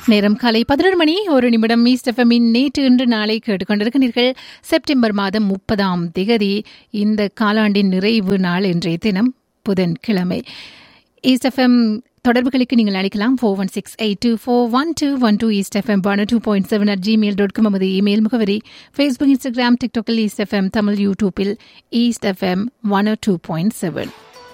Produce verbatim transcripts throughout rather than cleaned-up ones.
நேரம் காலை பதினொரு மணி ஒரு நிமிடம். ஈஸ்ட் எஃப்எம்மின் நேற்று இன்று நாளை கேட்டுக்கொண்டிருக்கிறீர்கள். செப்டம்பர் மாதம் முப்பதாம் திகதி இந்த காலாண்டின் நிறைவு நாள் இன்றைய தினம் புதன்கிழமை. ஈஸ்ட் எஃப்எம் தொடர்புகளுக்கு நீங்கள் அழைக்கலாம். Four one six eight two four one two one two east FM one two point seven at Gmail dot com நமது இமெயில் முகவரி. Facebook, Instagram, டிக்டாக்கில் east FM Tamil, யூடியூப்பில் east FM one two point seven.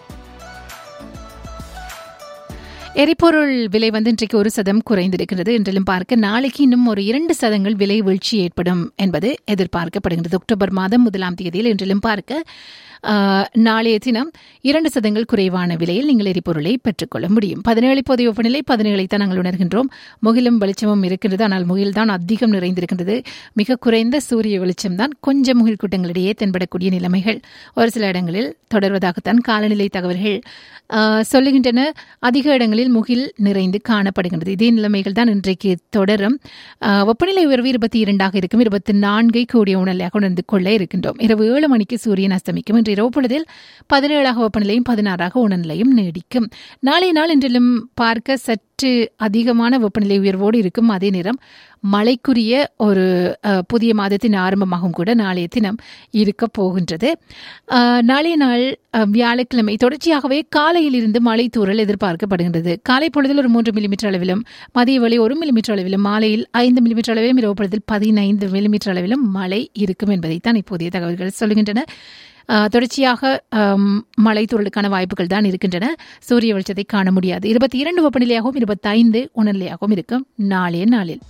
எரிபொருள் விலை வந்து இன்றைக்கு ஒரு சதம் குறைந்திருக்கிறது. என்றாலும் பார்க்க நாளைக்கு இன்னும் ஒரு இரண்டு சதங்கள் விலை வீழ்ச்சி ஏற்படும் என்பது எதிர்பார்க்கப்படுகிறது. அக்டோபர் மாதம் முதலாம் தேதியில் என்றாலும் பார்க்க நாளைய தினம் இரண்டு சதங்கள் குறைவான விலையில் நீங்கள் எரிபொருளை பெற்றுக்கொள்ள முடியும். பதினேழு இப்போதைய வெப்பநிலை பதினேழை தான் நாங்கள் உணர்கின்றோம். முகிலும் வெளிச்சமும் இருக்கின்றது. ஆனால் முகில் தான் அதிகம் நிறைந்திருக்கின்றது. மிக குறைந்த சூரிய வெளிச்சம் தான் கொஞ்சம் முகில் கூட்டங்களிடையே தென்படக்கூடிய நிலைமைகள் ஒரு சில இடங்களில் தொடர்வதாகத்தான் காலநிலை தகவல்கள் சொல்லுகின்றன. அதிக இடங்களில் முகில் நிறைந்து காணப்படுகின்றது. இதே நிலைமைகள் தான் இன்றைக்கு தொடரும். வெப்பநிலை உயர்வு இருபத்தி இரண்டாக இருக்கும். இருபத்தி நான்கை கூடிய உணர்நிலையாக உணர்ந்து கொள்ள இருக்கின்றோம். இரவு ஏழு மணிக்கு சூரியன் அஸ்தமிக்கும். இன்று இரவு பொழுதில் பதினேழாக வெப்பநிலையும் பதினாறாக உணர்நிலையும் நீடிக்கும். நாளைய நாள் இன்றிலும் பார்க்க சற்று அதிகமான வெப்பநிலை உயர்வோடு இருக்கும். அதே நேரம் மழைக்குரிய ஒரு புதிய மாதத்தின் ஆரம்பமாகவும் கூட நாளைய தினம் இருக்க போகின்றது. நாளைய நாள் வியாழக்கிழமை தொடர்ச்சியாகவே காலையில் இருந்து மழை தூறல் எதிர்பார்க்கப்படுகின்றது. காலை பொழுதில் ஒரு மூன்று மில்லிமீட்டர் அளவிலும், மதிய வேளை ஒரு மில்லிமீட்டர் அளவிலும், மாலையில் ஐந்து மில்லிமீட்டர் அளவிலும், இரவு பொழுதில் பதினைந்து மில்லிமீட்டர் அளவிலும் மழை இருக்கும் என்பதைத்தான் இப்போதைய தகவல்கள் சொல்கின்றன. தொடர்ச்சியாக மழை தூறலுக்கான வாய்ப்புகள் தான் இருக்கின்றன. சூரிய வெளிச்சத்தை காண முடியாது. இருபத்தி இரண்டு வெப்பநிலையாகவும் இருபத்தி ஐந்து உணர்நிலையாகவும் இருக்கும் நாளைய நாளில்.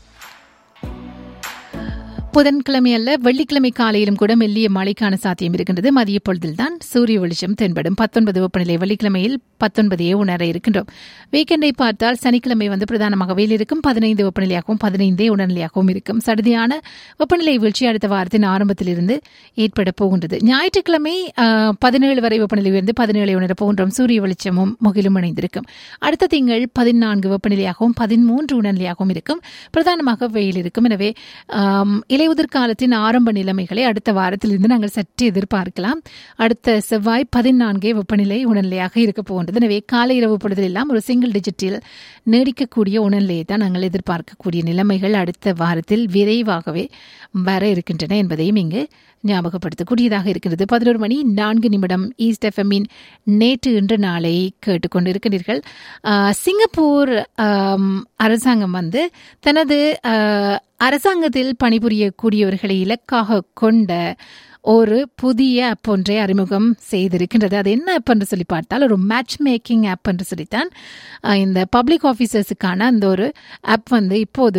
புதன்கிழமை அல்ல, வெள்ளிக்கிழமை காலையிலும் கூட மெல்லிய மழைக்கான சாத்தியம் இருக்கின்றது. மதிய பொழுதில் தான் சூரிய வெளிச்சம் தென்படும். பத்தொன்பது வெப்பநிலை வெள்ளிக்கிழமையில் பத்தொன்பதையே உணர இருக்கின்றோம். வீக்கெண்டை பார்த்தால் சனிக்கிழமை வந்து பிரதானமாக வெயில் இருக்கும். பதினைந்து வெப்பநிலையாகவும் பதினைந்தே உணர்நிலையாகவும் இருக்கும். சடுதியான வெப்பநிலை வீழ்ச்சி அடுத்த வாரத்தின் ஆரம்பத்திலிருந்து ஏற்பட போகின்றது. ஞாயிற்றுக்கிழமை பதினேழு வரை வெப்பநிலை உயர்ந்து பதினேழை உணர போகின்றோம். சூரிய வெளிச்சமும் முகிலும் இணைந்திருக்கும். அடுத்த திங்கள் பதினான்கு வெப்பநிலையாகவும் பதிமூன்று உணர்நிலையாகவும் இருக்கும். பிரதானமாக வெயில் இருக்கும். எனவே இலையுதிர் காலத்தின் ஆரம்ப நிலைமைகளை அடுத்த வாரத்திலிருந்து நாங்கள் சற்று எதிர்பார்க்கலாம். அடுத்த செவ்வாய் பதினான்கே வெப்பநிலை உணர்நிலையாக இருக்க போகின்றது. எனவே காலை இரவு பொழுதில் எல்லாம் ஒரு சிங்கிள் டிஜிட்டில் நீடிக்கக்கூடிய உணர்நிலையை தான் நாங்கள் எதிர்பார்க்கக்கூடிய நிலைமைகள் அடுத்த வாரத்தில் விரைவாகவே வர இருக்கின்றன என்பதையும் இங்கு ஞாபகப்படுத்தக்கூடியதாக இருக்கிறது. பதினோரு மணி நான்கு நிமிடம். ஈஸ்ட் எஃப்எம்மின் நேற்று இன்று நாளை கேட்டுக்கொண்டிருக்கிறீர்கள். சிங்கப்பூர் அரசாங்கம் வந்து தனது அரசாங்கத்தில் பணிபுரியக்கூடியவர்களை இலக்காக கொண்ட ஒரு புதிய ஆப் ஒன்றை அறிமுகம் செய்திருக்கின்றது. அது என்ன ஆப் என்று சொல்லி பார்த்தால் ஒரு மேட்ச் மேக்கிங் ஆப் என்று சொல்லித்தான் இந்த பப்ளிக் ஆஃபீஸர்ஸுக்கான அந்த ஒரு ஆப் வந்து இப்போது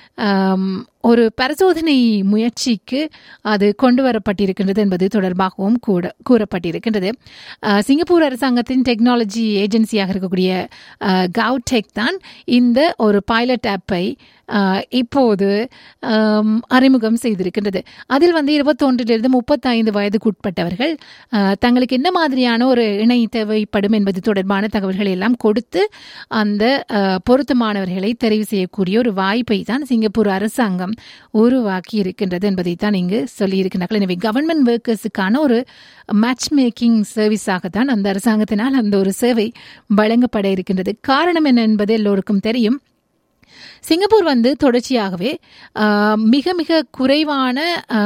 ஒரு பரிசோதனை முயற்சிக்கு அது கொண்டு வரப்பட்டிருக்கின்றது என்பது தொடர்பாகவும் கூட கூறப்பட்டிருக்கின்றது. சிங்கப்பூர் அரசாங்கத்தின் டெக்னாலஜி ஏஜென்சியாக இருக்கக்கூடிய கவுடெக் தான் இந்த ஒரு பைலட் ஆப்பை இப்போது அறிமுகம் செய்திருக்கின்றது. அதில் வந்து இருபத்தொன்றிலிருந்து முப்பத்தைந்து வயதுக்குட்பட்டவர்கள் தங்களுக்கு என்ன மாதிரியான ஒரு இணை தேவைப்படும் என்பது தொடர்பான தகவல்களை எல்லாம் கொடுத்து அந்த பொருத்தமானவர்களை தெரிவு செய்யக்கூடிய ஒரு வாய்ப்பை தான் சிங்கப்பூர் அரசாங்கம் உருவாக்கி இருக்கின்றது என்பதைத்தான் இங்கு சொல்லியிருக்கிறார்கள். எனவே கவர்மெண்ட் ஒர்க்கர்ஸுக்கான ஒரு மேட்ச் மேக்கிங் சர்வீஸாகத்தான் அந்த அரசாங்கத்தினால் அந்த ஒரு சேவை வழங்கப்பட இருக்கின்றது. காரணம் என்ன என்பது எல்லோருக்கும் தெரியும். சிங்கப்பூர் வந்து தொடர்ச்சியாகவே மிக மிக குறைவான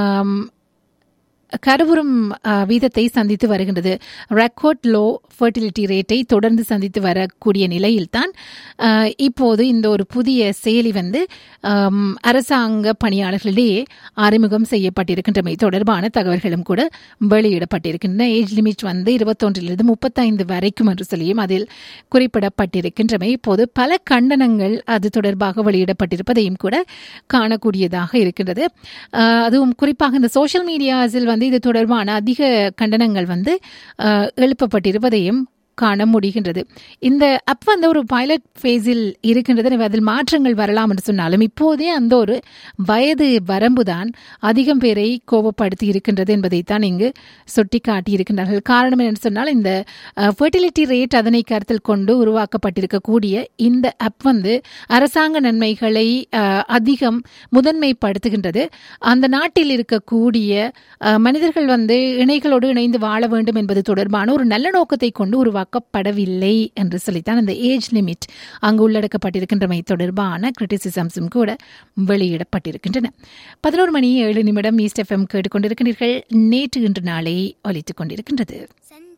கருவுறும் வீதத்தை சந்தித்து வருகின்றது. ரெக்கார்ட் லோ ஃபர்டிலிட்டி ரேட்டை தொடர்ந்து சந்தித்து வரக்கூடிய நிலையில்தான் இப்போது இந்த ஒரு புதிய செயலி வந்து அரசாங்க பணியாளர்களிடையே அறிமுகம் செய்யப்பட்டிருக்கின்றமை தொடர்பான தகவல்களும் கூட வெளியிடப்பட்டிருக்கின்றன. ஏஜ் லிமிட் வந்து இருபத்தொன்றிலிருந்து முப்பத்தைந்து வரைக்கும் என்று சொல்லியும் அதில் குறிப்பிடப்பட்டிருக்கின்றமை இப்போது பல கண்டனங்கள் அது தொடர்பாக வெளியிடப்பட்டிருப்பதையும் கூட காணக்கூடியதாக இருக்கின்றது. அதுவும் குறிப்பாக இந்த சோஷியல் மீடியாஸில் வந்து இது தொடர்பான அதிக கண்டனங்கள் வந்து எழுப்பப்பட்டிருப்பதையும் காண முடிகின்றது. இந்த அப் வந்து ஒரு பைலட் ஃபேஸில் இருக்கின்றது. அதில் மாற்றங்கள் வரலாம் என்று சொன்னாலும் இப்போதே அந்த ஒரு வயது வரம்புதான் அதிகம் பேரை கோபப்படுத்தி இருக்கின்றது என்பதைத்தான் இங்கு சுட்டிக்காட்டி இருக்கின்றார்கள். காரணம் என்னென்னு சொன்னால் இந்த ஃபர்டிலிட்டி ரேட் அதனை கருத்தில் கொண்டு உருவாக்கப்பட்டிருக்கக்கூடிய இந்த அப் வந்து அரசாங்க நன்மைகளை அதிகம் முதன்மைப்படுத்துகின்றது. அந்த நாட்டில் இருக்கக்கூடிய மனிதர்கள் வந்து இணைகளோடு இணைந்து வாழ வேண்டும் என்பது தொடர்பான ஒரு நல்ல நோக்கத்தை கொண்டு உருவாக்க பாதுகாக்கப்படவில்லை என்று சொல்லித்தான் அந்த ஏஜ் லிமிட் அங்கு உள்ளடக்கப்பட்டிருக்கின்றமை தொடர்பான கிரிட்டிசிசம்ஸும் கூட வெளியிடப்பட்டிருக்கின்றன. பதினோரு மணி ஏழு நிமிடம் ஈஸ்ட் எஃப்எம் கேட்டுக்கொண்டிருக்கிறீர்கள். நேற்று இன்று நாளை ஒலித்துக் கொண்டிருக்கின்றது.